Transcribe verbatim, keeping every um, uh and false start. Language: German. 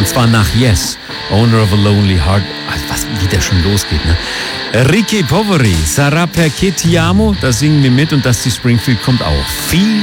Und zwar nach Yes, Owner of a Lonely Heart. Also was, wie der schon losgeht, ne? Ricky Poveri, Sarà perché ti amo, da singen wir mit und Dusty Springfield kommt auch. Viel